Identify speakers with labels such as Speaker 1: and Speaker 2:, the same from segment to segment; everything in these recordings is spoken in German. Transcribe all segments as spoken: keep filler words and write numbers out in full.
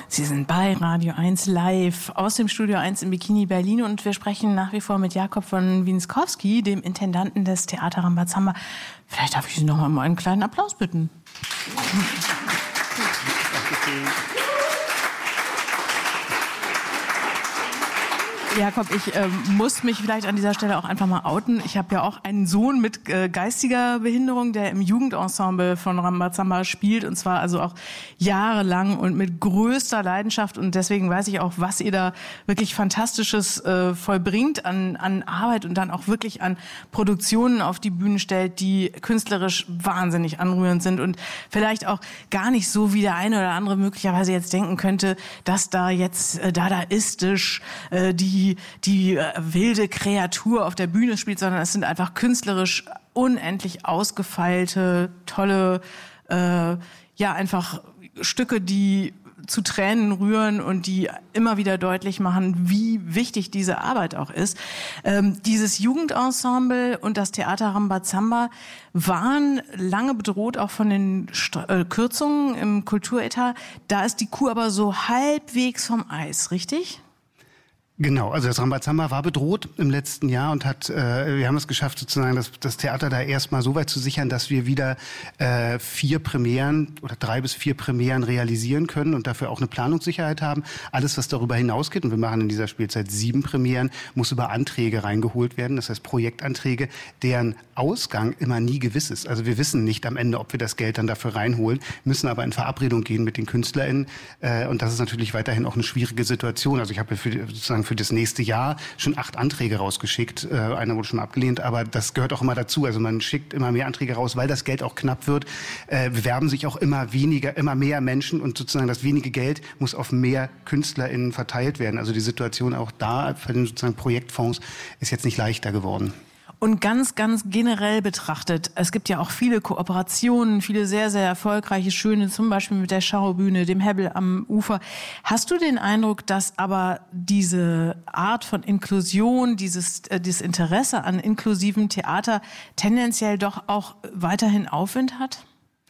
Speaker 1: Sie sind bei Radio eins live aus dem Studio eins in Bikini Berlin und wir sprechen nach wie vor mit Jakob von Winskowski, dem Intendanten des Theater Rambazamba. Vielleicht darf ich Sie noch mal um einen kleinen Applaus bitten. Jakob, ich äh, muss mich vielleicht an dieser Stelle auch einfach mal outen. Ich habe ja auch einen Sohn mit äh, geistiger Behinderung, der im Jugendensemble von Rambazamba spielt, und zwar also auch jahrelang und mit größter Leidenschaft, und deswegen weiß ich auch, was ihr da wirklich Fantastisches äh, vollbringt an, an Arbeit und dann auch wirklich an Produktionen auf die Bühne stellt, die künstlerisch wahnsinnig anrührend sind und vielleicht auch gar nicht so, wie der eine oder andere möglicherweise jetzt denken könnte, dass da jetzt äh, dadaistisch äh, die die, die äh, wilde Kreatur auf der Bühne spielt, sondern es sind einfach künstlerisch unendlich ausgefeilte, tolle, äh, ja, einfach Stücke, die zu Tränen rühren und die immer wieder deutlich machen, wie wichtig diese Arbeit auch ist. Ähm, dieses Jugendensemble und das Theater Rambazamba waren lange bedroht auch von den St- äh, Kürzungen im Kulturetat. Da ist die Kuh aber so halbwegs vom Eis, richtig?
Speaker 2: Genau, also das Rambazamba war bedroht im letzten Jahr und hat, äh, wir haben es geschafft, sozusagen das, das Theater da erstmal so weit zu sichern, dass wir wieder äh, vier Premieren oder drei bis vier Premieren realisieren können und dafür auch eine Planungssicherheit haben. Alles, was darüber hinausgeht, und wir machen in dieser Spielzeit sieben Premieren, muss über Anträge reingeholt werden, das heißt Projektanträge, deren Ausgang immer nie gewiss ist. Also wir wissen nicht am Ende, ob wir das Geld dann dafür reinholen, müssen aber in Verabredung gehen mit den KünstlerInnen äh, und das ist natürlich weiterhin auch eine schwierige Situation. Also ich habe für, sozusagen für das nächste Jahr schon acht Anträge rausgeschickt. Äh, einer wurde schon abgelehnt, aber das gehört auch immer dazu. Also man schickt immer mehr Anträge raus, weil das Geld auch knapp wird. Äh, bewerben sich auch immer weniger, immer mehr Menschen und sozusagen das wenige Geld muss auf mehr KünstlerInnen verteilt werden. Also die Situation auch da für den sozusagen Projektfonds ist jetzt nicht leichter geworden.
Speaker 1: Und ganz, ganz generell betrachtet, es gibt ja auch viele Kooperationen, viele sehr, sehr erfolgreiche, schöne, zum Beispiel mit der Schaubühne, dem Hebbel am Ufer. Hast du den Eindruck, dass aber diese Art von Inklusion, dieses, äh, dieses Interesse an inklusivem Theater tendenziell doch auch weiterhin Aufwind hat?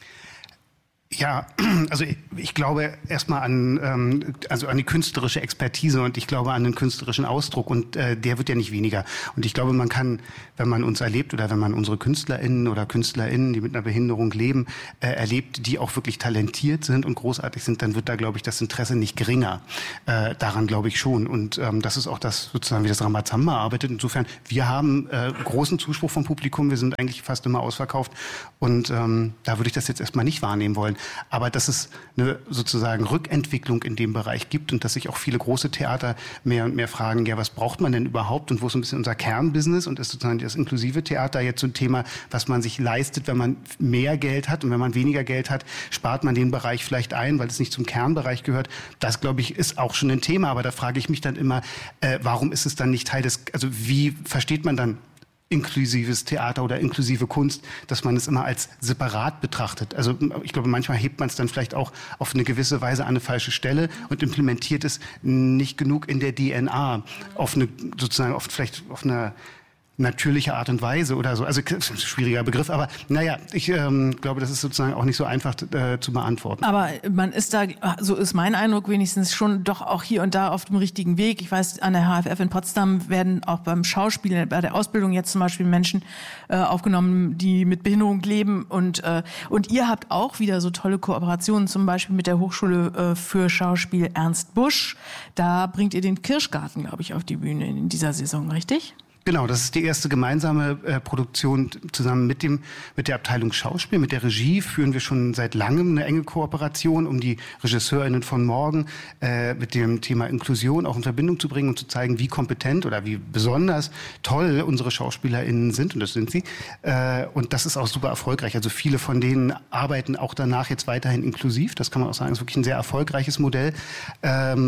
Speaker 2: Ja, also ich, ich glaube erstmal an, ähm, also an die künstlerische Expertise und ich glaube an den künstlerischen Ausdruck und äh, der wird ja nicht weniger. Und ich glaube, man kann, wenn man uns erlebt oder wenn man unsere KünstlerInnen oder KünstlerInnen, die mit einer Behinderung leben, äh, erlebt, die auch wirklich talentiert sind und großartig sind, dann wird da, glaube ich, das Interesse nicht geringer. Äh, daran glaube ich schon. Und ähm, das ist auch das, sozusagen, wie das Rambazamba arbeitet. Insofern, wir haben äh, großen Zuspruch vom Publikum. Wir sind eigentlich fast immer ausverkauft und ähm, da würde ich das jetzt erstmal nicht wahrnehmen wollen. Aber dass es eine sozusagen Rückentwicklung in dem Bereich gibt und dass sich auch viele große Theater mehr und mehr fragen, ja, was braucht man denn überhaupt und wo ist so ein bisschen unser Kernbusiness und ist sozusagen das inklusive Theater jetzt so ein Thema, was man sich leistet, wenn man mehr Geld hat und wenn man weniger Geld hat, spart man den Bereich vielleicht ein, weil es nicht zum Kernbereich gehört. Das, glaube ich, ist auch schon ein Thema, aber da frage ich mich dann immer, äh, warum ist es dann nicht Teil des, also wie versteht man dann inklusives Theater oder inklusive Kunst, dass man es immer als separat betrachtet. Also ich glaube, manchmal hebt man es dann vielleicht auch auf eine gewisse Weise an eine falsche Stelle und implementiert es nicht genug in der D N A, auf eine sozusagen oft vielleicht auf eine natürliche Art und Weise oder so. Also schwieriger Begriff, aber naja, ich ähm, glaube, das ist sozusagen auch nicht so einfach äh, zu beantworten.
Speaker 1: Aber man ist da, so ist mein Eindruck wenigstens, schon doch auch hier und da auf dem richtigen Weg. Ich weiß, an der H F F in Potsdam werden auch beim Schauspiel, bei der Ausbildung jetzt zum Beispiel Menschen äh, aufgenommen, die mit Behinderung leben und äh, und ihr habt auch wieder so tolle Kooperationen, zum Beispiel mit der Hochschule äh, für Schauspiel Ernst Busch. Da bringt ihr den Kirschgarten, glaube ich, auf die Bühne in dieser Saison, richtig?
Speaker 2: Genau, das ist die erste gemeinsame äh, Produktion zusammen mit dem mit der Abteilung Schauspiel, mit der Regie führen wir schon seit langem eine enge Kooperation, um die RegisseurInnen von morgen äh, mit dem Thema Inklusion auch in Verbindung zu bringen und zu zeigen, wie kompetent oder wie besonders toll unsere SchauspielerInnen sind, und das sind sie. Äh, und das ist auch super erfolgreich. Also viele von denen arbeiten auch danach jetzt weiterhin inklusiv. Das kann man auch sagen, ist wirklich ein sehr erfolgreiches Modell. Ähm,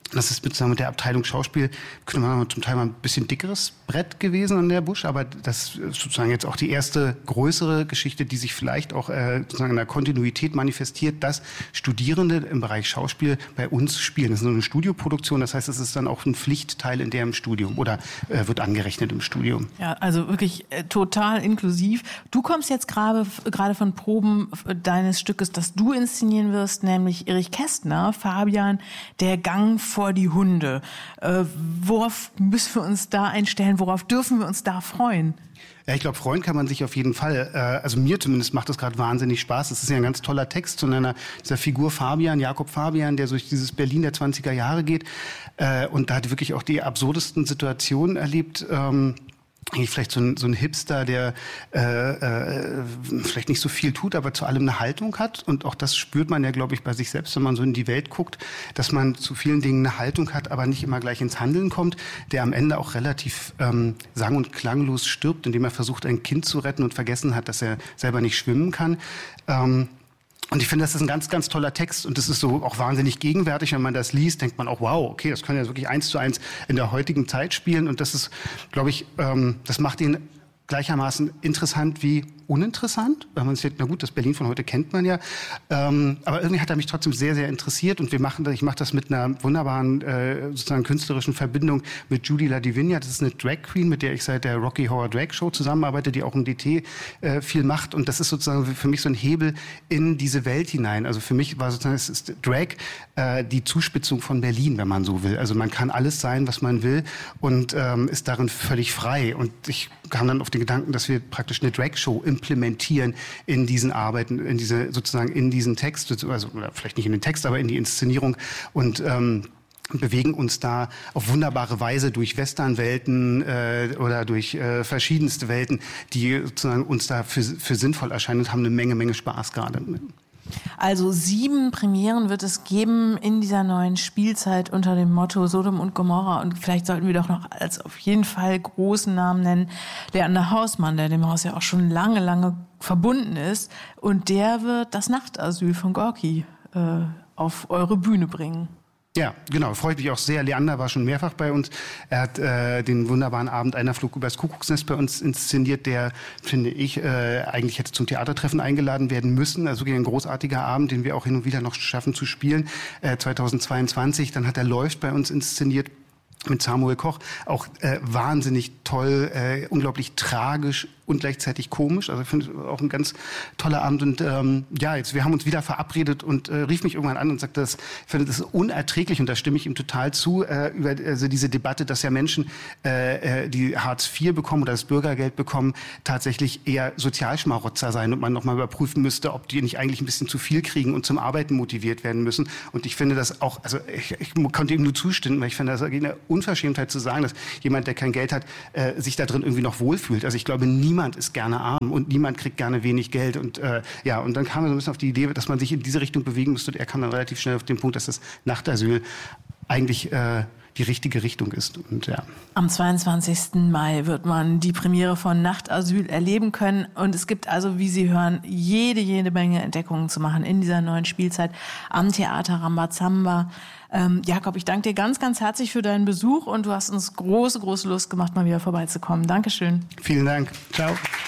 Speaker 2: Das ist mit, mit der Abteilung Schauspiel, könnte man zum Teil mal ein bisschen dickeres Brett gewesen an der Busch, aber das ist sozusagen jetzt auch die erste größere Geschichte, die sich vielleicht auch äh, sozusagen in der Kontinuität manifestiert, dass Studierende im Bereich Schauspiel bei uns spielen. Das ist so eine Studioproduktion, das heißt, es ist dann auch ein Pflichtteil in der im Studium oder äh, wird angerechnet im Studium.
Speaker 1: Ja, also wirklich äh, total inklusiv. Du kommst jetzt gerade gerade von Proben deines Stückes, das du inszenieren wirst, nämlich Erich Kästner, Fabian, der Gang vor die Hunde. Äh, worauf müssen wir uns da einstellen? Worauf dürfen wir uns da freuen?
Speaker 2: Ja, ich glaube, freuen kann man sich auf jeden Fall. Äh, also mir zumindest macht das gerade wahnsinnig Spaß. Es ist ja ein ganz toller Text von einer dieser Figur Fabian, Jakob Fabian, der durch dieses Berlin der zwanziger Jahre geht äh, und da hat wirklich auch die absurdesten Situationen erlebt. Ähm, Eigentlich vielleicht so ein, so ein Hipster, der äh, äh, vielleicht nicht so viel tut, aber zu allem eine Haltung hat. Und auch das spürt man ja, glaube ich, bei sich selbst, wenn man so in die Welt guckt, dass man zu vielen Dingen eine Haltung hat, aber nicht immer gleich ins Handeln kommt, der am Ende auch relativ ähm, sang- und klanglos stirbt, indem er versucht, ein Kind zu retten und vergessen hat, dass er selber nicht schwimmen kann. Ähm, Und ich finde, das ist ein ganz, ganz toller Text und das ist so auch wahnsinnig gegenwärtig. Wenn man das liest, denkt man auch, wow, okay, das kann ja wirklich eins zu eins in der heutigen Zeit spielen. Und das ist, glaube ich, ähm, das macht ihn gleichermaßen interessant wie uninteressant, weil man sieht, na gut, das Berlin von heute kennt man ja, ähm, aber irgendwie hat er mich trotzdem sehr, sehr interessiert und wir machen das, ich mache das mit einer wunderbaren äh, sozusagen künstlerischen Verbindung mit Judy Ladivigna, das ist eine Drag Queen, mit der ich seit der Rocky Horror Drag Show zusammenarbeite, die auch im D T äh, viel macht und das ist sozusagen für mich so ein Hebel in diese Welt hinein, also für mich war sozusagen, es ist Drag äh, die Zuspitzung von Berlin, wenn man so will, also man kann alles sein, was man will und ähm, ist darin völlig frei und ich kam dann auf den Gedanken, dass wir praktisch eine Drag Show implementieren in diesen Arbeiten, in diese sozusagen in diesen Text, also oder vielleicht nicht in den Text, aber in die Inszenierung und ähm, bewegen uns da auf wunderbare Weise durch Westernwelten äh, oder durch äh, verschiedenste Welten, die sozusagen uns da für, für sinnvoll erscheinen und haben eine Menge, Menge Spaß gerade.
Speaker 1: Also sieben Premieren wird es geben in dieser neuen Spielzeit unter dem Motto Sodom und Gomorra. Und vielleicht sollten wir doch noch als auf jeden Fall großen Namen nennen, Leander Hausmann, der dem Haus ja auch schon lange, lange verbunden ist. Und der wird das Nachtasyl von Gorki äh, auf eure Bühne bringen.
Speaker 2: Ja, genau, freut mich auch sehr. Leander war schon mehrfach bei uns. Er hat äh, den wunderbaren Abend Einer flog übers Kuckucksnest bei uns inszeniert, der, finde ich, äh, eigentlich hätte zum Theatertreffen eingeladen werden müssen. Also wirklich ein großartiger Abend, den wir auch hin und wieder noch schaffen zu spielen. Äh, zweitausendzweiundzwanzig, dann hat er Läuft bei uns inszeniert mit Samuel Koch. Auch äh, wahnsinnig toll, äh, unglaublich tragisch und gleichzeitig komisch. Also ich finde auch ein ganz toller Abend. Und ähm, ja, jetzt wir haben uns wieder verabredet und äh, rief mich irgendwann an und sagte, das, ich finde das ist unerträglich und da stimme ich ihm total zu, äh, über also diese Debatte, dass ja Menschen, äh, die Hartz vier bekommen oder das Bürgergeld bekommen, tatsächlich eher Sozialschmarotzer sein und man nochmal überprüfen müsste, ob die nicht eigentlich ein bisschen zu viel kriegen und zum Arbeiten motiviert werden müssen. Und ich finde das auch, also ich, ich konnte ihm nur zustimmen, weil ich finde das eine Unverschämtheit zu sagen, dass jemand, der kein Geld hat, äh, sich da drin irgendwie noch wohlfühlt. Also ich glaube, niemand ist gerne arm und niemand kriegt gerne wenig Geld. Und äh, ja, und dann kam er so ein bisschen auf die Idee, dass man sich in diese Richtung bewegen müsste. Und er kam dann relativ schnell auf den Punkt, dass das Nachtasyl eigentlich äh, die richtige Richtung ist. Und, ja.
Speaker 1: Am zweiundzwanzigsten Mai wird man die Premiere von Nachtasyl erleben können. Und es gibt also, wie Sie hören, jede, jede Menge Entdeckungen zu machen in dieser neuen Spielzeit am Theater Rambazamba. Ähm, Jakob, ich danke dir ganz, ganz herzlich für deinen Besuch und du hast uns große, große Lust gemacht, mal wieder vorbeizukommen. Dankeschön.
Speaker 2: Vielen Dank. Ciao.